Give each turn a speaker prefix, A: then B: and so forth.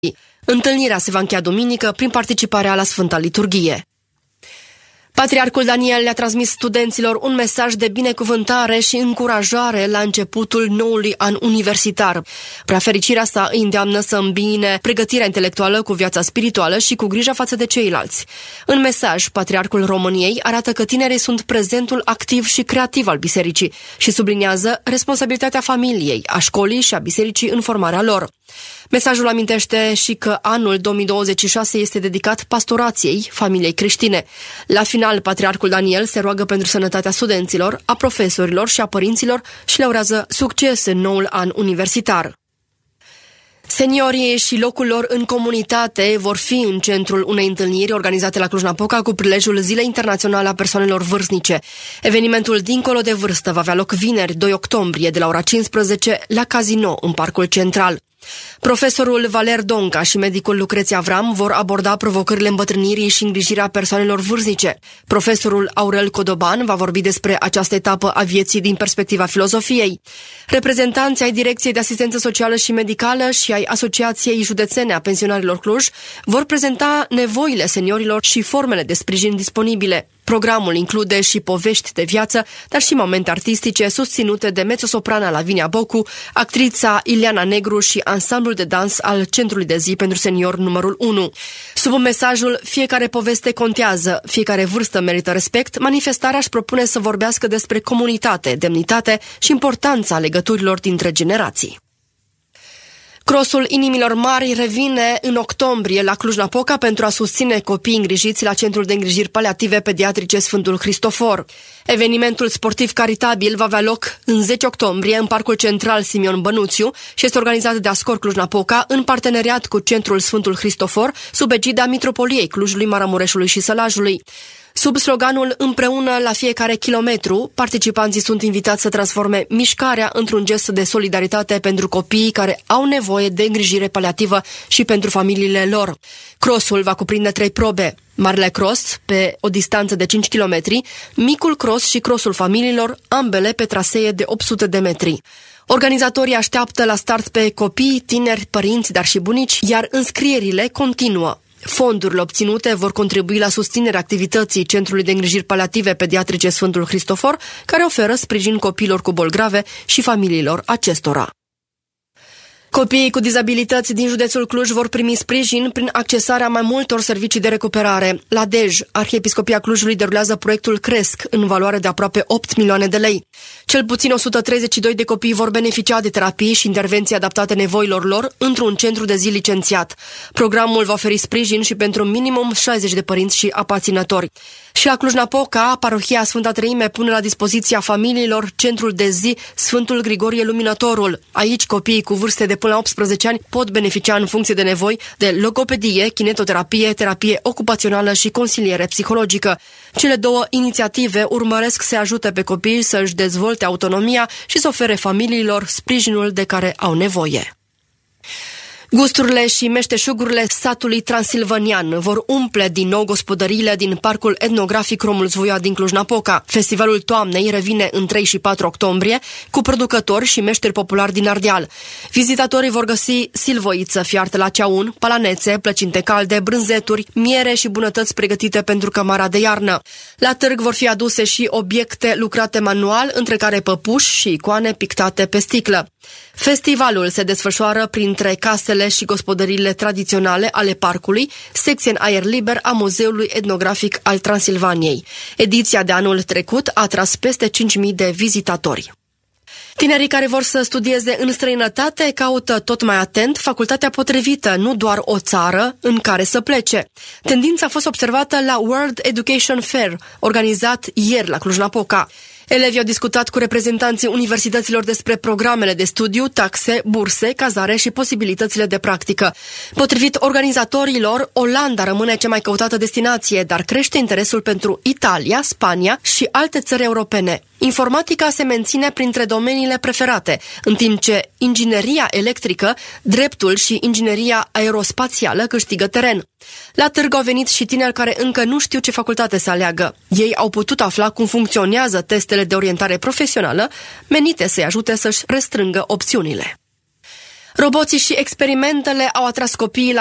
A: Întâlnirea se va încheia duminică prin participarea la Sfânta Liturghie. Patriarhul Daniel le-a transmis studenților un mesaj de binecuvântare și încurajare la începutul noului an universitar. Preafericirea sa îi îndeamnă să îmbine pregătirea intelectuală cu viața spirituală și cu grija față de ceilalți. În mesaj, Patriarhul României arată că tinerii sunt prezentul activ și creativ al bisericii și subliniază responsabilitatea familiei, a școlii și a bisericii în formarea lor. Mesajul amintește și că anul 2026 este dedicat pastorației familiei creștine. La final, Patriarhul Daniel se roagă pentru sănătatea studenților, a profesorilor și a părinților și le urează succes în noul an universitar. Seniorii și locul lor în comunitate vor fi în centrul unei întâlniri organizate la Cluj-Napoca cu prilejul Zilei Internaționale a Persoanelor Vârstnice. Evenimentul Dincolo de Vârstă va avea loc vineri, 2 octombrie, de la ora 15 la Casino, în Parcul Central. Profesorul Valer Donca și medicul Lucreția Avram vor aborda provocările îmbătrânirii și îngrijirea persoanelor vârstnice. Profesorul Aurel Codoban va vorbi despre această etapă a vieții din perspectiva filozofiei. Reprezentanții ai Direcției de Asistență Socială și Medicală și ai Asociației Județene a Pensionarilor Cluj vor prezenta nevoile seniorilor și formele de sprijin disponibile. Programul include și povești de viață, dar și momente artistice susținute de mezzosoprana Lavinia Bocu, actrița Ileana Negru și ansamblul de dans al Centrului de Zi pentru Senior numărul 1. Sub mesajul "Fiecare poveste contează, fiecare vârstă merită respect", manifestarea își propune să vorbească despre comunitate, demnitate și importanța legăturilor dintre generații. Crossul Inimilor Mari revine în octombrie la Cluj-Napoca pentru a susține copiii îngrijiți la Centrul de Îngrijiri Paliative Pediatrice Sfântul Hristofor. Evenimentul sportiv caritabil va avea loc în 10 octombrie în Parcul Central Simion Bănuțiu și este organizat de Ascor Cluj-Napoca în parteneriat cu Centrul Sfântul Hristofor sub egida Mitropoliei Clujului, Maramureșului și Sălajului. Sub sloganul "Împreună la fiecare kilometru", participanții sunt invitați să transforme mișcarea într-un gest de solidaritate pentru copiii care au nevoie de îngrijire paliativă și pentru familiile lor. Crossul va cuprinde 3 probe: Marele Cross, pe o distanță de 5 km, Micul Cross și Crossul Familiilor, ambele pe trasee de 800 de metri. Organizatorii așteaptă la start pe copii, tineri, părinți, dar și bunici, iar înscrierile continuă. Fondurile obținute vor contribui la susținerea activității Centrului de Îngrijiri Paliative Pediatrice Sfântul Hristofor, care oferă sprijin copiilor cu boli grave și familiilor acestora. Copiii cu dizabilități din județul Cluj vor primi sprijin prin accesarea mai multor servicii de recuperare. La Dej, Arhiepiscopia Clujului derulează proiectul Cresc, în valoare de aproape 8 milioane de lei. Cel puțin 132 de copii vor beneficia de terapii și intervenții adaptate nevoilor lor într-un centru de zi licențiat. Programul va oferi sprijin și pentru minimum 60 de părinți și aparținători. Și la Cluj-Napoca, parohia Sfânta Treime pune la dispoziția familiilor centrul de zi Sfântul Grigorie Luminătorul. Aici, copiii cu vârste de până la 18 ani pot beneficia în funcție de nevoi de logopedie, kinetoterapie, terapie ocupațională și consiliere psihologică. Cele două inițiative urmăresc să ajute pe copii să își dezvolte autonomia și să ofere familiilor sprijinul de care au nevoie. Gusturile și meșteșugurile satului transilvanian vor umple din nou gospodăriile din Parcul Etnografic Romul Zvoia din Cluj-Napoca. Festivalul toamnei revine în 3 și 4 octombrie cu producători și meșteri populari din Ardeal. Vizitatorii vor găsi silvoiță, fiartă la ceaun, palanețe, plăcinte calde, brânzeturi, miere și bunătăți pregătite pentru cămara de iarnă. La târg vor fi aduse și obiecte lucrate manual, între care păpuși și icoane pictate pe sticlă. Festivalul se desfășoară printre casele și gospodăriile tradiționale ale parcului, secție în aer liber a Muzeului Etnografic al Transilvaniei. Ediția de anul trecut a atras peste 5.000 de vizitatori. Tinerii care vor să studieze în străinătate caută tot mai atent facultatea potrivită, nu doar o țară în care să plece. Tendința a fost observată la World Education Fair, organizat ieri la Cluj-Napoca. Elevii au discutat cu reprezentanții universităților despre programele de studiu, taxe, burse, cazare și posibilitățile de practică. Potrivit organizatorilor, Olanda rămâne cea mai căutată destinație, dar crește interesul pentru Italia, Spania și alte țări europene. Informatica se menține printre domeniile preferate, în timp ce ingineria electrică, dreptul și ingineria aerospațială câștigă teren. La târg au venit și tineri care încă nu știu ce facultate să aleagă. Ei au putut afla cum funcționează testele de orientare profesională, menite să-i ajute să-și restrângă opțiunile. Roboții și experimentele au atras copiii la